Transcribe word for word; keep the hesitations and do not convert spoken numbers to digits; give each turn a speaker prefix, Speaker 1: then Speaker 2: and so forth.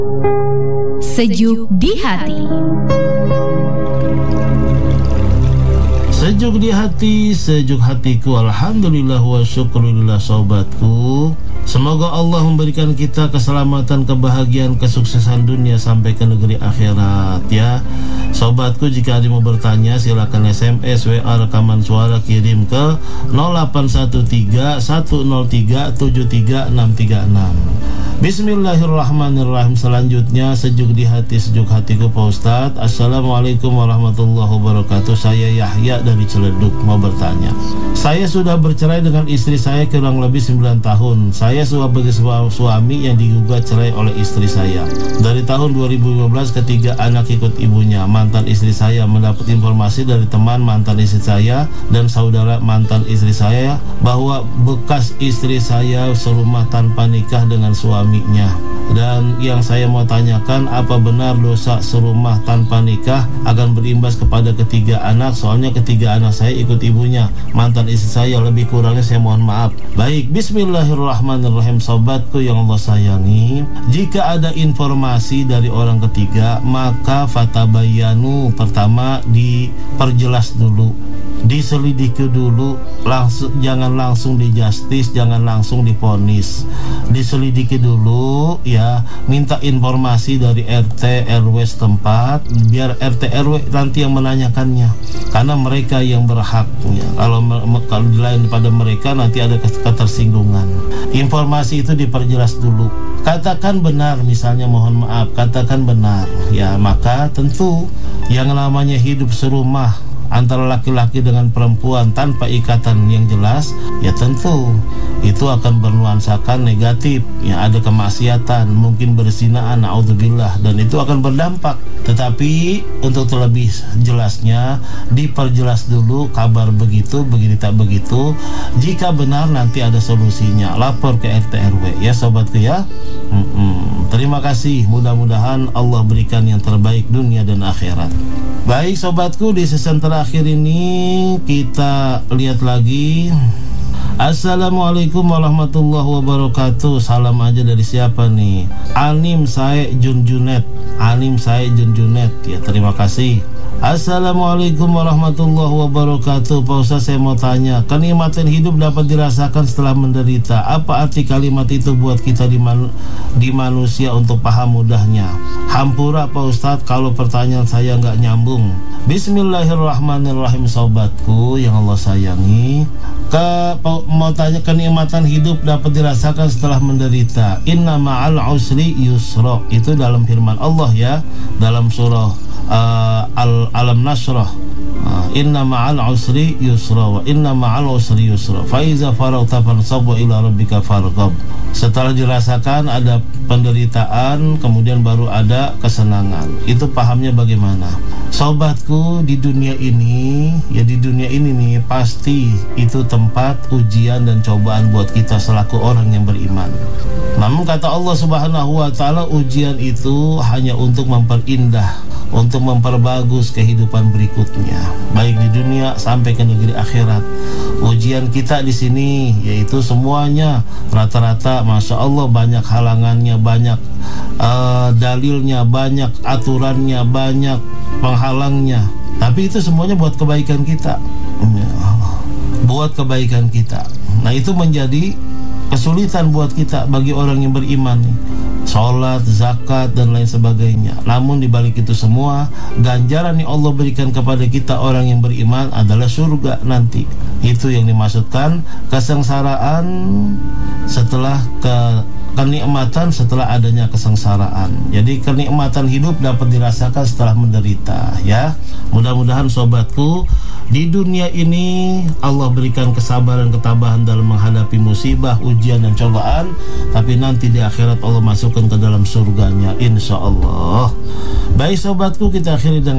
Speaker 1: Sejuk di hati.
Speaker 2: Sejuk di hati, sejuk hatiku. Alhamdulillah wa syukurillah sobatku. Semoga Allah memberikan kita keselamatan, kebahagiaan, kesuksesan dunia sampai ke negeri akhirat ya. Sobatku, jika ada mau bertanya silakan S M S, W A, rekaman suara kirim ke nol delapan satu tiga satu nol tiga tujuh tiga enam tiga enam. Bismillahirrahmanirrahim. Selanjutnya sejuk di hati, sejuk hatiku Pak Ustadz. Assalamualaikum warahmatullahi wabarakatuh. Saya Yahya dari Ciledug mau bertanya. Saya sudah bercerai dengan istri saya kurang lebih sembilan tahun. Saya sebagai suami yang digugat cerai oleh istri saya. Dari tahun dua ribu lima belas ketiga anak ikut ibunya. Mantan istri saya mendapat informasi dari teman mantan istri saya dan saudara mantan istri saya bahwa bekas istri saya serumah tanpa nikah dengan suami. Dan yang saya mau tanyakan, apa benar dosa serumah tanpa nikah akan berimbas kepada ketiga anak? Soalnya ketiga anak saya ikut ibunya, mantan istri saya, lebih kurangnya saya mohon maaf. Baik, bismillahirrahmanirrahim. Sobatku yang Allah sayangi, jika ada informasi dari orang ketiga, maka fatabayanu, pertama diperjelas dulu, diselidiki dulu, langsung, jangan langsung dijustis, jangan langsung divonis, diselidiki dulu ya, minta informasi dari R T R W setempat, biar R T R W nanti yang menanyakannya, karena mereka yang berhak ya. Kalau, kalau lain pada mereka nanti ada ketersinggungan. Informasi itu diperjelas dulu, katakan benar, misalnya mohon maaf, katakan benar ya, maka tentu yang namanya hidup serumah antara laki-laki dengan perempuan tanpa ikatan yang jelas, ya tentu itu akan bernuansakan negatif ya, ada kemaksiatan, mungkin berzinaan, naudzubillah, dan itu akan berdampak. Tetapi untuk terlebih jelasnya diperjelas dulu, kabar begitu, begini tak begitu. Jika benar nanti ada solusinya, lapor ke R T R W ya sobatku ya. Mm-mm. Terima kasih, mudah-mudahan Allah berikan yang terbaik dunia dan akhirat. Baik sobatku, di season terakhir ini kita lihat lagi. Assalamualaikum warahmatullahi wabarakatuh. Salam aja dari siapa nih? Anim Sae Junjunet. Anim Sae Junjunet ya, terima kasih. Assalamualaikum warahmatullahi wabarakatuh. Pak Ustaz, saya mau tanya, kenikmatan hidup dapat dirasakan setelah menderita. Apa arti kalimat itu buat kita di, man di manusia untuk paham mudahnya? Hampura Pak Ustaz kalau pertanyaan saya nggak nyambung. Bismillahirrahmanirrahim. Sobatku yang Allah sayangi, ke, mau tanya, kenikmatan hidup dapat dirasakan setelah menderita. Inna ma'al usri yusra, itu dalam firman Allah ya, dalam surah Uh, al alam nasrah, uh, inna ma'al usri yusra wa inna ma'al usri yusra fa iza faragta fansab wa ila rabbika farghab. Setelah dirasakan ada penderitaan, kemudian baru ada kesenangan. Itu pahamnya bagaimana? Sobatku, di dunia ini ya, di dunia ini nih pasti itu tempat ujian dan cobaan buat kita selaku orang yang beriman. Namun kata Allah Subhanahu wa taala, ujian itu hanya untuk memperindah, untuk memperbagus kehidupan berikutnya, baik di dunia sampai ke negeri akhirat. Ujian kita di sini yaitu semuanya rata-rata, masya Allah, banyak halangannya, banyak uh, dalilnya, banyak aturannya, banyak penghalangnya. Tapi itu semuanya buat kebaikan kita, buat kebaikan kita. Nah, itu menjadi kesulitan buat kita bagi orang yang beriman nih. Sholat, zakat, dan lain sebagainya. Namun dibalik itu semua, ganjaran yang Allah berikan kepada kita orang yang beriman adalah surga nanti. Itu yang dimaksudkan kesengsaraan setelah ke kenikmatan setelah adanya kesengsaraan. Jadi kenikmatan hidup dapat dirasakan setelah menderita ya. Mudah-mudahan sobatku, di dunia ini Allah berikan kesabaran, ketabahan dalam menghadapi musibah, ujian dan cobaan. Tapi nanti di akhirat Allah masukkan ke dalam surganya, insya Allah. Baik sobatku, kita akhiri dengan